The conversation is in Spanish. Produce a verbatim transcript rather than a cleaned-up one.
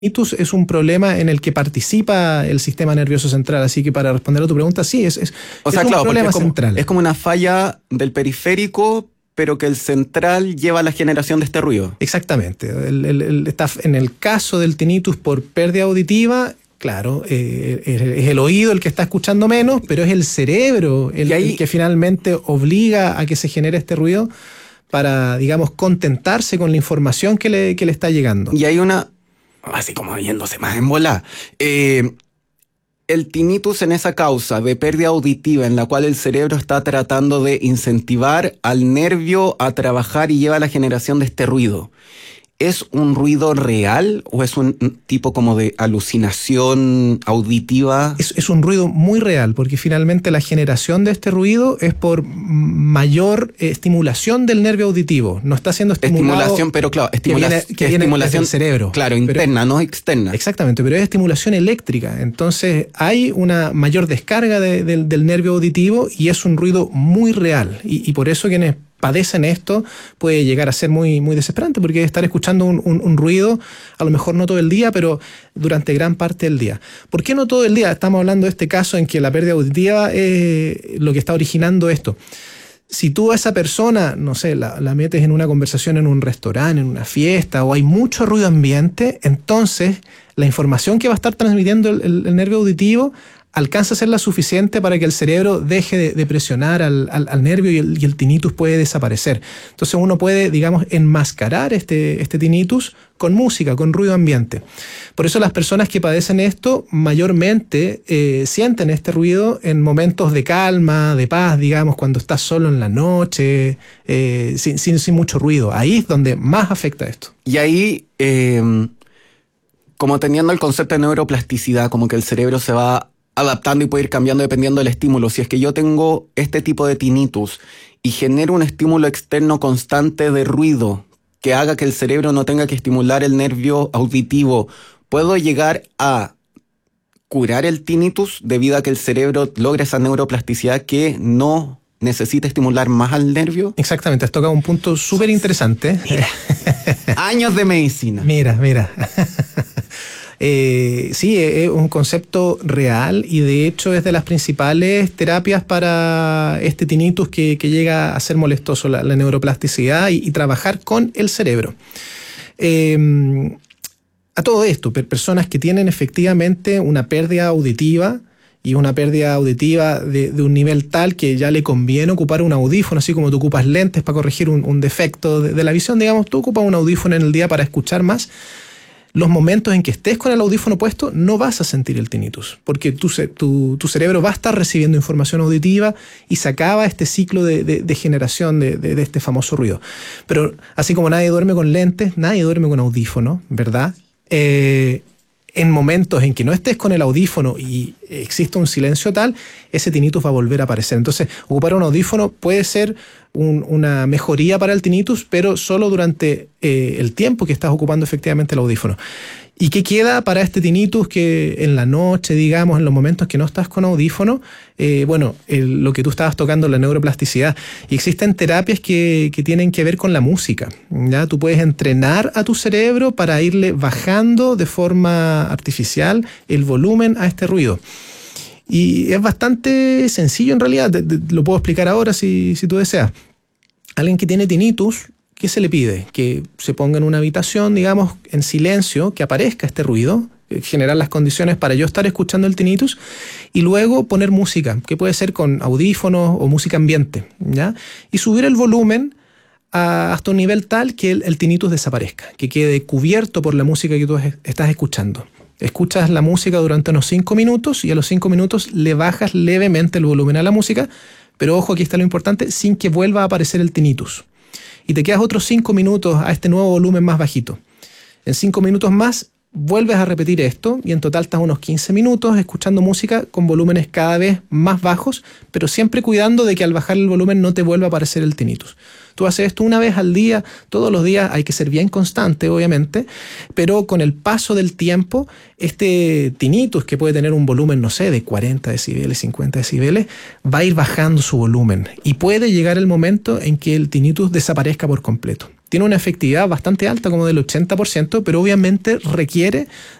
tinnitus es un problema en el que participa el sistema nervioso central, así que para responder a tu pregunta, sí, es, es, o sea, es claro, un problema es como, central. Es como una falla del periférico, pero que el central lleva a la generación de este ruido. Exactamente. El, el, el, está, en el caso del tinnitus por pérdida auditiva, claro, eh, es el oído el que está escuchando menos, pero es el cerebro el, ahí, el que finalmente obliga a que se genere este ruido para, digamos, contentarse con la información que le, que le está llegando. Y hay una, así como yéndose más en bola, eh, el tinnitus en esa causa de pérdida auditiva en la cual el cerebro está tratando de incentivar al nervio a trabajar y lleva a la generación de este ruido. ¿Es un ruido real o es un tipo como de alucinación auditiva? Es, es un ruido muy real, porque finalmente la generación de este ruido es por mayor eh, estimulación del nervio auditivo. No está siendo estimulado... Estimulación, pero claro, estimula que viene, que viene estimulación del cerebro. Claro, interna, pero, no externa. Exactamente, pero es estimulación eléctrica. Entonces hay una mayor descarga de, de, del nervio auditivo y es un ruido muy real. Y, y por eso quienes padecen esto puede llegar a ser muy, muy desesperante, porque estar escuchando un, un, un ruido, a lo mejor no todo el día, pero durante gran parte del día. ¿Por qué no todo el día? Estamos hablando de este caso en que la pérdida auditiva es lo que está originando esto. Si tú a esa persona, no sé, la, la metes en una conversación en un restaurante, en una fiesta, o hay mucho ruido ambiente, entonces la información que va a estar transmitiendo el, el, el nervio auditivo alcanza a ser la suficiente para que el cerebro deje de, de presionar al, al, al nervio y el, y el tinnitus puede desaparecer. Entonces uno puede, digamos, enmascarar este, este tinnitus con música, con ruido ambiente. Por eso las personas que padecen esto mayormente eh, sienten este ruido en momentos de calma, de paz, digamos, cuando estás solo en la noche, eh, sin, sin, sin mucho ruido. Ahí es donde más afecta esto. Y ahí, eh, como teniendo el concepto de neuroplasticidad, como que el cerebro se va adaptando y puede ir cambiando dependiendo del estímulo. Si es que yo tengo este tipo de tinnitus y genero un estímulo externo constante de ruido que haga que el cerebro no tenga que estimular el nervio auditivo, ¿puedo llegar a curar el tinnitus debido a que el cerebro logra esa neuroplasticidad que no necesita estimular más al nervio? Exactamente, has tocado un punto súper interesante. Mira, años de medicina. Mira, mira. Eh, sí, es un concepto real y de hecho es de las principales terapias para este tinnitus que, que llega a ser molestoso, la, la neuroplasticidad y, y trabajar con el cerebro. Eh, a todo esto, personas que tienen efectivamente una pérdida auditiva y una pérdida auditiva de, de un nivel tal que ya le conviene ocupar un audífono, así como tú ocupas lentes para corregir un, un defecto de, de la visión, digamos, tú ocupas un audífono en el día para escuchar más. Los momentos en que estés con el audífono puesto no vas a sentir el tinnitus, porque tu, tu, tu cerebro va a estar recibiendo información auditiva y se acaba este ciclo de, de, de generación de, de, de este famoso ruido. Pero así como nadie duerme con lentes, nadie duerme con audífono, ¿verdad? Eh, en momentos en que no estés con el audífono y existe un silencio tal, ese tinnitus va a volver a aparecer. Entonces, ocupar un audífono puede ser un, una mejoría para el tinnitus, pero solo durante eh, el tiempo que estás ocupando efectivamente el audífono. ¿Y qué queda para este tinnitus que en la noche, digamos, en los momentos que no estás con audífono? Eh, bueno, el, lo que tú estabas tocando, la neuroplasticidad. Y existen terapias que, que tienen que ver con la música, ¿ya? Tú puedes entrenar a tu cerebro para irle bajando de forma artificial el volumen a este ruido. Y es bastante sencillo en realidad, te, te, lo puedo explicar ahora si, si tú deseas. Alguien que tiene tinnitus, ¿qué se le pide? Que se ponga en una habitación, digamos, en silencio, que aparezca este ruido, generar las condiciones para yo estar escuchando el tinnitus y luego poner música, que puede ser con audífonos o música ambiente, ¿ya? Y subir el volumen a, hasta un nivel tal que el, el tinnitus desaparezca, que quede cubierto por la música que tú estás escuchando. Escuchas la música durante unos cinco minutos y a los cinco minutos le bajas levemente el volumen a la música, pero ojo, aquí está lo importante, sin que vuelva a aparecer el tinnitus. Y te quedas otros cinco minutos a este nuevo volumen más bajito. En cinco minutos más vuelves a repetir esto y en total estás unos quince minutos escuchando música con volúmenes cada vez más bajos, pero siempre cuidando de que al bajar el volumen no te vuelva a aparecer el tinnitus. Tú haces esto una vez al día, todos los días, hay que ser bien constante, obviamente, pero con el paso del tiempo, este tinnitus, que puede tener un volumen, no sé, de cuarenta decibeles, cincuenta decibeles, va a ir bajando su volumen y puede llegar el momento en que el tinnitus desaparezca por completo. tiene una efectividad bastante alta, como del ochenta por ciento, pero obviamente requiere